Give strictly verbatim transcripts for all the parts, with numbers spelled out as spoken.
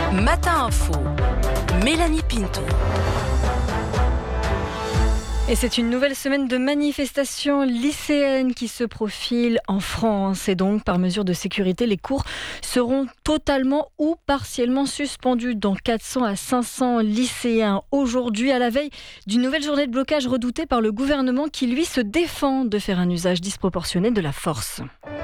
Matin Info, Mélanie Pinto. Et c'est une nouvelle semaine de manifestations lycéennes qui se profile en France. Et donc, par mesure de sécurité, les cours seront totalement ou partiellement suspendus dans quatre cents à cinq cents lycéens. Aujourd'hui, à la veille d'une nouvelle journée de blocage redoutée par le gouvernement qui, lui, se défend de faire un usage disproportionné de la force.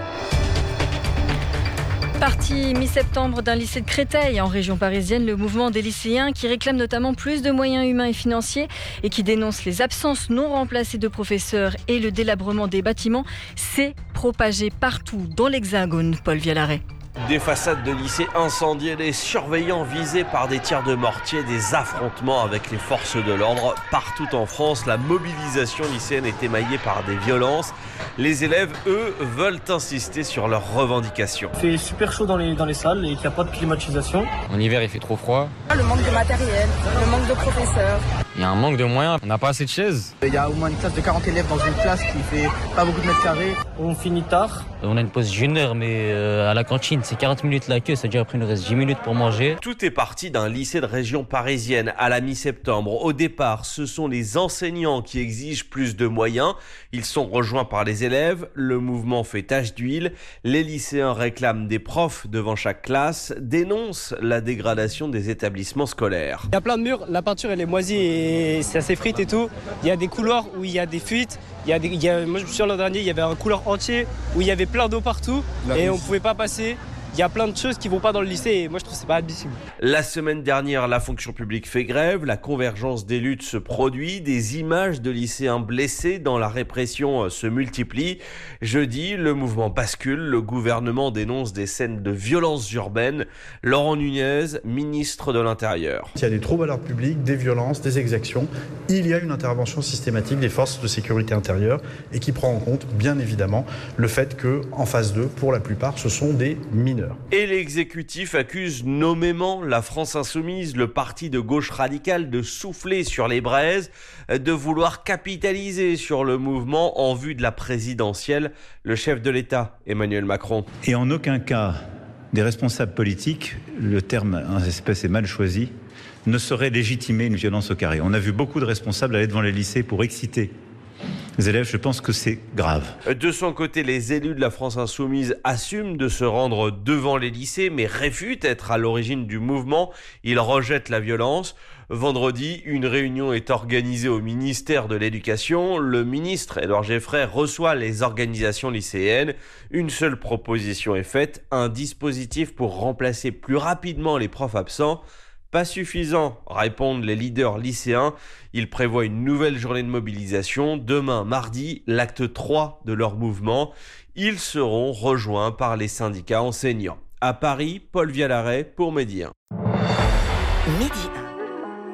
Parti mi-septembre d'un lycée de Créteil en région parisienne, le mouvement des lycéens qui réclame notamment plus de moyens humains et financiers et qui dénonce les absences non remplacées de professeurs et le délabrement des bâtiments s'est propagé partout dans l'Hexagone. Paul Vialaret. Des façades de lycées incendiées, des surveillants visés par des tirs de mortier, des affrontements avec les forces de l'ordre. Partout en France, la mobilisation lycéenne est émaillée par des violences. Les élèves, eux, veulent insister sur leurs revendications. Il fait super chaud dans les, dans les salles et qu'il n'y a pas de climatisation. En hiver, il fait trop froid. Le manque de matériel, le manque de professeurs. Il y a un manque de moyens, on n'a pas assez de chaises. Il y a au moins une classe de quarante élèves dans une classe qui fait pas beaucoup de mètres carrés. On finit tard. On a une pause d'une heure, mais euh, à la cantine, c'est quarante minutes la queue, c'est-à-dire après il nous reste dix minutes pour manger. Tout est parti d'un lycée de région parisienne à la mi-septembre. Au départ, ce sont les enseignants qui exigent plus de moyens. Ils sont rejoints par les élèves. Le mouvement fait tache d'huile. Les lycéens réclament des profs devant chaque classe, dénoncent la dégradation des établissements scolaires. Il y a plein de murs, la peinture elle est moisie et c'est assez frite et tout. Il y a des couloirs où il y a des fuites. Il y a des, il y a, moi je me souviens l'an dernier, il y avait un couloir entier où il y avait plein d'eau partout la et on ne pouvait pas passer. Il y a plein de choses qui ne vont pas dans le lycée et moi je trouve que c'est pas admissible. La semaine dernière, la fonction publique fait grève, la convergence des luttes se produit, des images de lycéens blessés dans la répression se multiplient. Jeudi, le mouvement bascule, le gouvernement dénonce des scènes de violence urbaine. Laurent Nunez, ministre de l'Intérieur. S'il y a des troubles à l'ordre public, des violences, des exactions, il y a une intervention systématique des forces de sécurité intérieure et qui prend en compte, bien évidemment, le fait qu'en phase deux, pour la plupart, ce sont des mineurs. Et l'exécutif accuse nommément la France Insoumise, le parti de gauche radicale, de souffler sur les braises, de vouloir capitaliser sur le mouvement en vue de la présidentielle. Le chef de l'État, Emmanuel Macron. Et en aucun cas, des responsables politiques, le terme en espèce est mal choisi, ne sauraient légitimer une violence au carré. On a vu beaucoup de responsables aller devant les lycées pour exciter les élèves, je pense que c'est grave. De son côté, les élus de la France Insoumise assument de se rendre devant les lycées, mais réfutent être à l'origine du mouvement. Ils rejettent la violence. Vendredi, une réunion est organisée au ministère de l'Éducation. Le ministre, Édouard Geoffroy, reçoit les organisations lycéennes. Une seule proposition est faite, un dispositif pour remplacer plus rapidement les profs absents. Pas suffisant, répondent les leaders lycéens. Ils prévoient une nouvelle journée de mobilisation. Demain, mardi, l'acte trois de leur mouvement. Ils seront rejoints par les syndicats enseignants. À Paris, Paul Vialaret pour Midi un. Midi un.